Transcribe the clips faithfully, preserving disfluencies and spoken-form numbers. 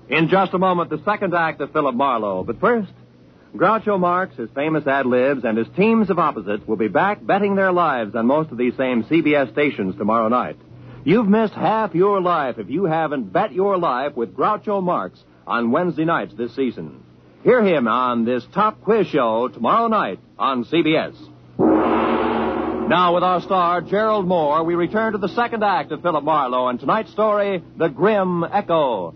In just a moment, the second act of Philip Marlowe. But first, Groucho Marx, his famous ad-libs, and his teams of opposites will be back betting their lives on most of these same C B S stations tomorrow night. You've missed half your life if you haven't bet your life with Groucho Marx on Wednesday nights this season. Hear him on this top quiz show tomorrow night on C B S. Now, with our star, Gerald Moore, we return to the second act of Philip Marlowe and tonight's story, The Grim Echo.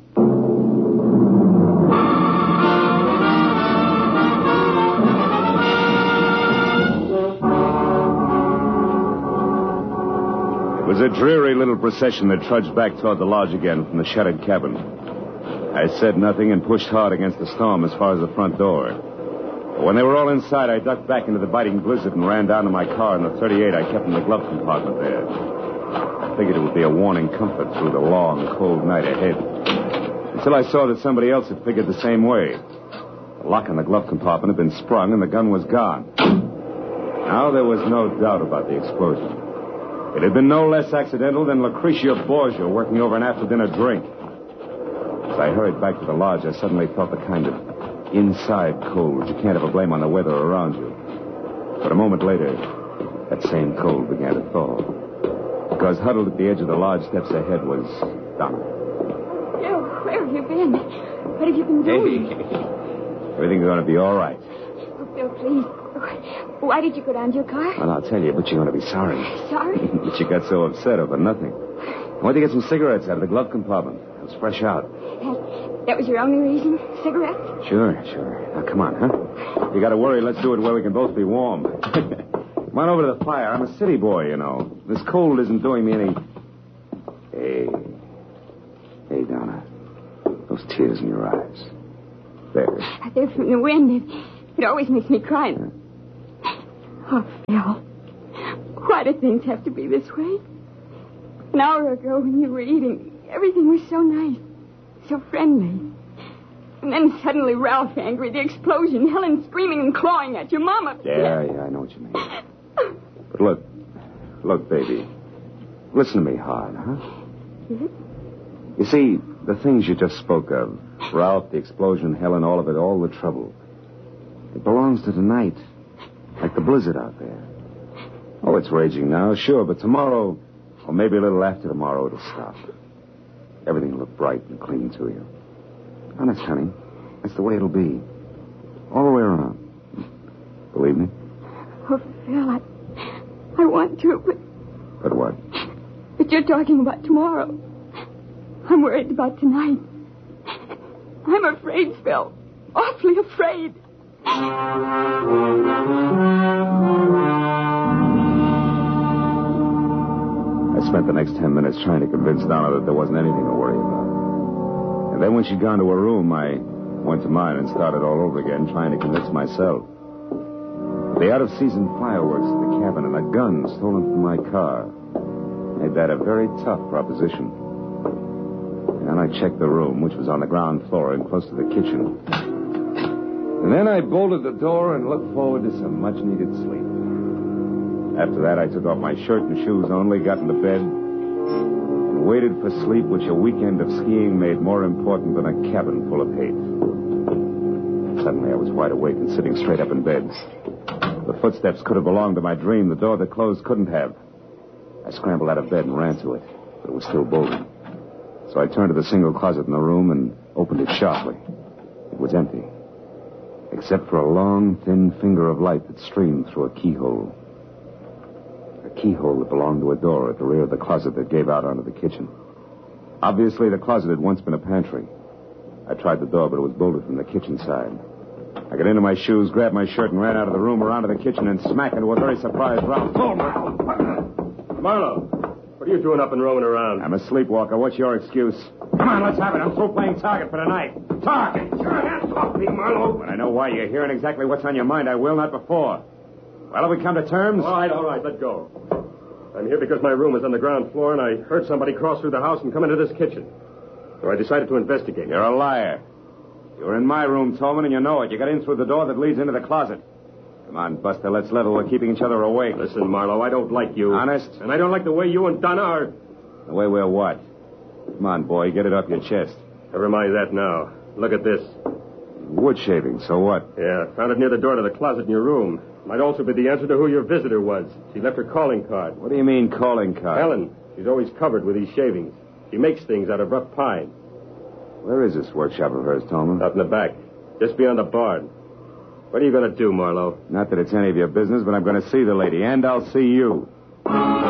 It was a dreary little procession that trudged back toward the lodge again from the shuttered cabin. I said nothing and pushed hard against the storm as far as the front door. But when they were all inside, I ducked back into the biting blizzard and ran down to my car in the thirty-eight I kept in the glove compartment there. I figured it would be a warning comfort through the long, cold night ahead. Until I saw that somebody else had figured the same way. The lock on the glove compartment had been sprung and the gun was gone. Now there was no doubt about the explosion. It had been no less accidental than Lucretia Borgia working over an after-dinner drink. As I hurried back to the lodge, I suddenly felt the kind of inside cold you can't ever blame on the weather around you. But a moment later, that same cold began to thaw. Because huddled at the edge of the lodge steps ahead was Donna. Phil, where have you been? What have you been doing? Hey, everything's going to be all right. Oh, Phil, please. Why did you go down to your car? Well, I'll tell you, but you're going to be sorry. Sorry? But you got so upset over nothing. I wanted to get some cigarettes out of the glove compartment. It was fresh out. That, that was your only reason? Cigarettes? Sure, sure. Now, come on, huh? You got to worry. Let's do it where we can both be warm. Come on over to the fire. I'm a city boy, you know. This cold isn't doing me any... Hey. Hey, Donna. Those tears in your eyes. There. They're from the wind. It, it always makes me cry. Oh, Phil. Why do things have to be this way? An hour ago when you were eating, everything was so nice, so friendly. And then suddenly Ralph angry, the explosion, Helen screaming and clawing at you, Mama. Yeah, yeah, I know what you mean. But look, look, baby. Listen to me hard, huh? Mm-hmm. You see, the things you just spoke of, Ralph, the explosion, Helen, all of it, all the trouble, it belongs to tonight. Like the blizzard out there. Oh, it's raging now, sure, but tomorrow, or maybe a little after tomorrow, it'll stop. Everything will look bright and clean to you. Honest, honey, that's the way it'll be. All the way around. Believe me? Oh, Phil, I, I want to, but... But what? But you're talking about tomorrow. I'm worried about tonight. I'm afraid, Phil. Awfully afraid. I spent the next ten minutes trying to convince Donna that there wasn't anything to worry about. And then when she'd gone to her room, I went to mine and started all over again, trying to convince myself. The out-of-season fireworks at the cabin and a gun stolen from my car made that a very tough proposition. And I checked the room, which was on the ground floor and close to the kitchen. And then I bolted the door and looked forward to some much-needed sleep. After that, I took off my shirt and shoes only, got into bed, and waited for sleep, which a weekend of skiing made more important than a cabin full of hate. Suddenly, I was wide awake and sitting straight up in bed. The footsteps could have belonged to my dream. The door that closed couldn't have. I scrambled out of bed and ran to it, but it was still bolted. So I turned to the single closet in the room and opened it sharply. It was empty, except for a long, thin finger of light that streamed through a keyhole. A keyhole that belonged to a door at the rear of the closet that gave out onto the kitchen. Obviously, the closet had once been a pantry. I tried the door, but it was bolted from the kitchen side. I got into my shoes, grabbed my shirt, and ran out of the room, around to the kitchen, and smack into a very surprised Ralph. Oh, Marlowe, what are you doing up and roaming around? I'm a sleepwalker. What's your excuse? Come on, let's have it. I'm through playing target for tonight. Target! Your hands off me, Marlowe. When I know why you're here and exactly what's on your mind, I will, not before. Well, have we come to terms? All right, all right, let go. I'm here because my room is on the ground floor, and I heard somebody cross through the house and come into this kitchen. So I decided to investigate. You're a liar. You were in my room, Tolman, and you know it. You got in through the door that leads into the closet. Come on, Buster, let's level. We're keeping each other awake. Listen, Marlowe, I don't like you. Honest? And I don't like the way you and Donna are... The way we're what? Come on, boy, get it up your chest. Never mind that now. Look at this. Wood shaving, so what? Yeah, found it near the door to the closet in your room. Might also be the answer to who your visitor was. She left her calling card. What do you mean, calling card? Helen. She's always covered with these shavings. She makes things out of rough pine. Where is this workshop of hers, Tolman? Out in the back. Just beyond the barn. What are you going to do, Marlowe? Not that it's any of your business, but I'm going to see the lady, and I'll see you.